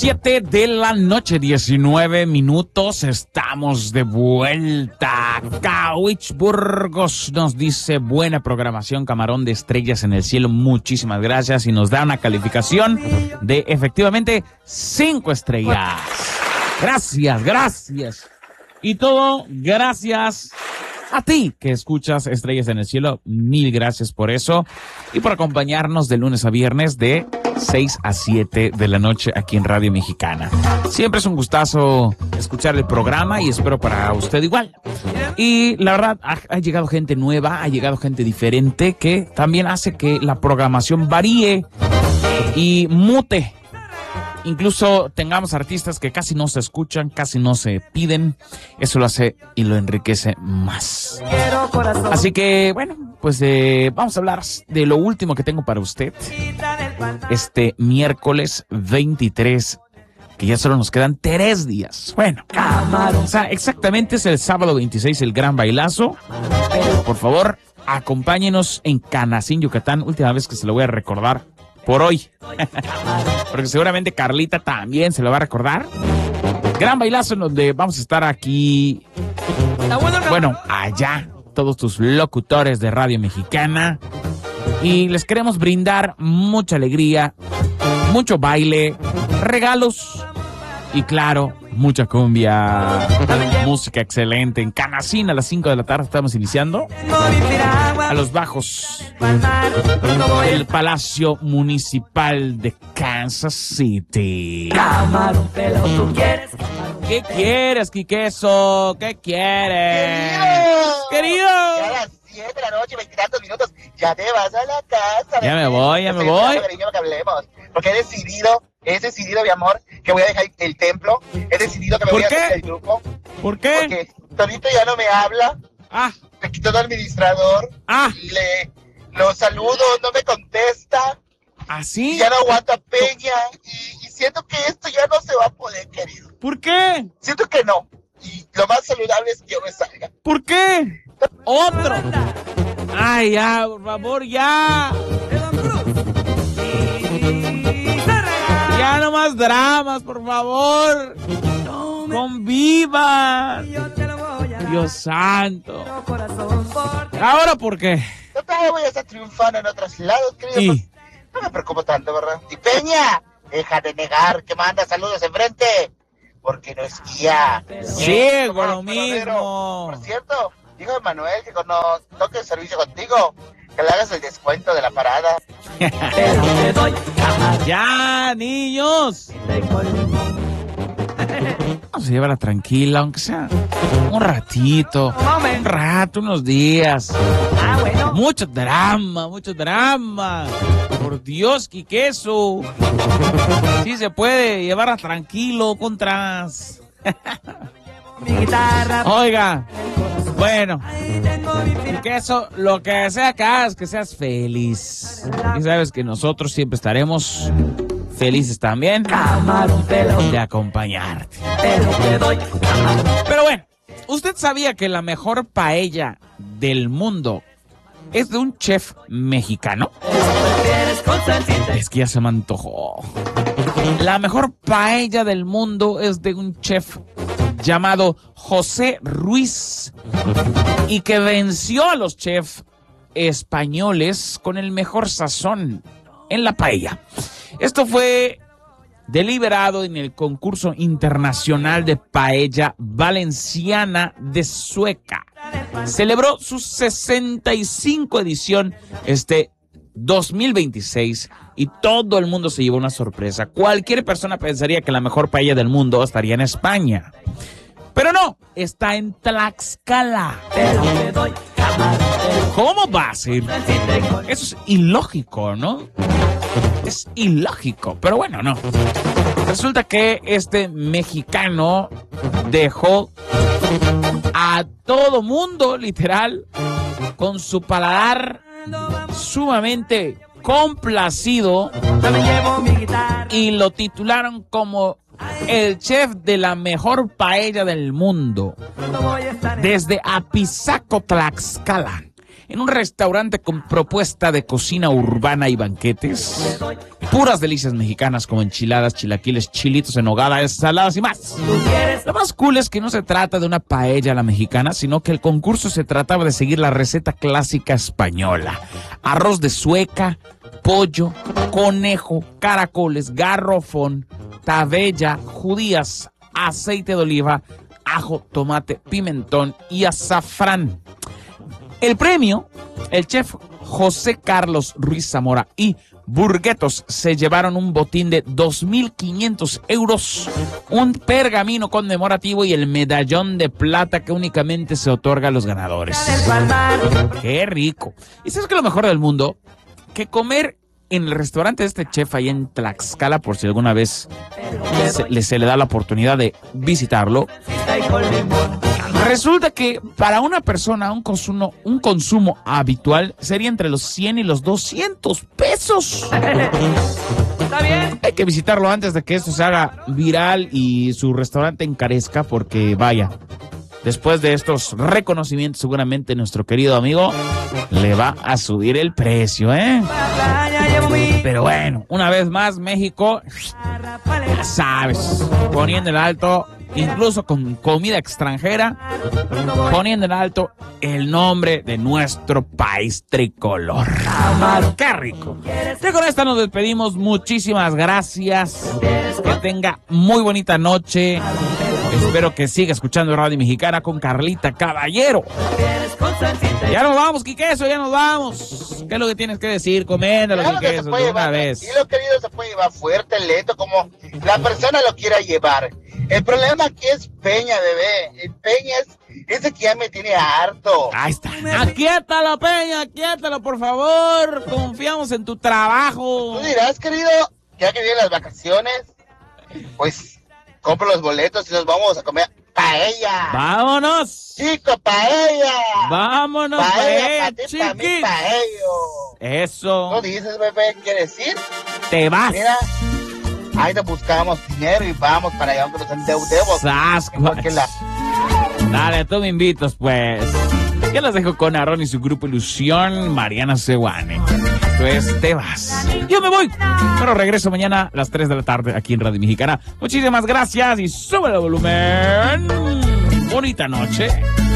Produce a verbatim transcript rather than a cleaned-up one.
Siete de la noche, diecinueve minutos, estamos de vuelta. Cowich Burgos nos dice, buena programación, camarón de estrellas en el cielo, muchísimas gracias, y nos da una calificación de efectivamente cinco estrellas. Gracias, gracias. Y todo gracias a ti que escuchas Estrellas en el Cielo, mil gracias por eso y por acompañarnos de lunes a viernes de seis a siete de la noche aquí en Radio Mexicana. Siempre es un gustazo escuchar el programa y espero para usted igual. Y la verdad, ha, ha llegado gente nueva, ha llegado gente diferente que también hace que la programación varíe y mute. Incluso tengamos artistas que casi no se escuchan, casi no se piden. Eso lo hace y lo enriquece más. Así que, bueno, pues eh, vamos a hablar de lo último que tengo para usted. Este miércoles veintitrés, que ya solo nos quedan tres días. Bueno, o sea, exactamente es el sábado veintiséis, el gran bailazo. Por favor, acompáñenos en Canacín, Yucatán. Última vez que se lo voy a recordar por hoy, porque seguramente Carlita también se lo va a recordar. Gran bailazo en donde vamos a estar aquí, bueno, allá, todos tus locutores de Radio Mexicana, y les queremos brindar mucha alegría, mucho baile, regalos y claro, mucha cumbia, música excelente. En Canacín a las cinco de la tarde estamos iniciando. A los bajos del Palacio Municipal de Kansas City. ¿Qué quieres, Quiqueso? ¿Qué quieres? Querido. Querido. Ya a las siete de la noche, veintitantos minutos, ya te vas a la casa. Ya me voy, ya me Estoy voy. esperando, cariño, que hablemos, porque he decidido, he decidido, mi amor, que voy a dejar el templo. He decidido que me ¿Por voy a qué? hacer del grupo. ¿Por qué? Porque Tonito ya no me habla. Ah, Me quitó el administrador. ah, Y le lo saludo, no me contesta. Y ¿así? ya no aguanta Peña. Y, y siento que esto ya no se va a poder, querido. ¿Por qué? Siento que no. Y lo más saludable es que yo me salga. ¿Por qué? Otro. Ay, ya, por favor, ya. Ya no más dramas, por favor. Convivan. Dios santo. ¿Ahora por qué? Yo todavía voy a estar triunfando en otros lados, querido. ¿Y? Pues, no me preocupo tanto, ¿verdad? Y Peña, deja de negar que manda saludos enfrente. Porque no es guía. Sí, Como con lo paradero. mismo. Por cierto, dijo Manuel que cuando toque el servicio contigo, que le hagas el descuento de la parada. Ya, niños. Vamos a llevarla tranquila, aunque sea un ratito, un rato, unos días. Mucho drama, mucho drama. Por Dios, Quiqueso. Sí se puede llevarla tranquilo, contras. Oiga, bueno, Quiqueso, lo que sea que hagas, que seas feliz. Y sabes que nosotros siempre estaremos felices también de acompañarte. Pero bueno, ¿usted sabía que la mejor paella del mundo es de un chef mexicano? Es que ya se me antojó. La mejor paella del mundo es de un chef llamado José Ruiz y que venció a los chefs españoles con el mejor sazón en la paella. Esto fue deliberado en el concurso internacional de paella valenciana de Sueca. Celebró su sesenta y cinco edición este dos mil veintiséis y todo el mundo se llevó una sorpresa. Cualquier persona pensaría que la mejor paella del mundo estaría en España. Pero no, está en Tlaxcala. ¿Cómo va a ser? Eso es ilógico, ¿no? Es ilógico, pero bueno, no. Resulta que este mexicano dejó a todo mundo, literal, con su paladar sumamente complacido y lo titularon como el chef de la mejor paella del mundo desde Apizaco, Tlaxcala. en un restaurante con propuesta de cocina urbana y banquetes. Puras delicias mexicanas como enchiladas, chilaquiles, chilitos en nogada, ensaladas y más. Lo más cool es que no se trata de una paella a la mexicana, sino que el concurso se trataba de seguir la receta clásica española. Arroz de sueca, pollo, conejo, caracoles, garrofón, tabella, judías, aceite de oliva, ajo, tomate, pimentón y azafrán. El premio, el chef José Carlos Ruiz Zamora y Burguetos se llevaron un botín de dos mil quinientos euros, un pergamino conmemorativo y el medallón de plata que únicamente se otorga a los ganadores. ¡Qué rico! ¿Y sabes qué es lo mejor del mundo? Que comer en el restaurante de este chef ahí en Tlaxcala, por si alguna vez se le, se le da la oportunidad de visitarlo, resulta que para una persona un consumo, un consumo habitual sería entre los cien y los doscientos pesos. ¿Está bien? Hay que visitarlo antes de que esto se haga viral y su restaurante encarezca, porque vaya, después de estos reconocimientos seguramente nuestro querido amigo le va a subir el precio, ¿eh? Pero bueno, una vez más México, ya sabes, poniendo en alto, incluso con comida extranjera, poniendo en alto el nombre de nuestro país tricolor. ¡Qué rico! Ya con esta nos despedimos. Muchísimas gracias. Que tenga muy bonita noche. Espero que siga escuchando Radio Mexicana con Carlita Caballero. Ya nos vamos, Quiqueso, ya nos vamos. ¿Qué es lo que tienes que decir? Coméntalo, Claro que Quiqueso, se puede de una llevar, vez. y lo querido se puede llevar fuerte, lento, como la persona lo quiera llevar. El problema aquí es Peña, bebé. El Peña es ese que ya me tiene harto. Ahí está. Aquiétalo, Peña, aquiétalo, por favor. Confiamos en tu trabajo. Tú dirás, querido, ya que vienen las vacaciones, pues compro los boletos y nos vamos a comer paella. ¡Vámonos! Chico, paella. ¡Vámonos, Paella, paella, para ti, para mí, chiqui! paello. Eso. ¿No dices, bebé? ¿Quieres ir? Te vas. Mira, ahí nos buscamos dinero y vamos para allá, aunque nos endeudemos. Sasquatch. Porque la... Dale, tú me invitas, pues. Ya los dejo con Aarón y su grupo Ilusión, Mariana Sewane. Pues te vas. Yo me voy, pero regreso mañana a las tres de la tarde aquí en Radio Mexicana. Muchísimas gracias y sube el volumen. Bonita noche.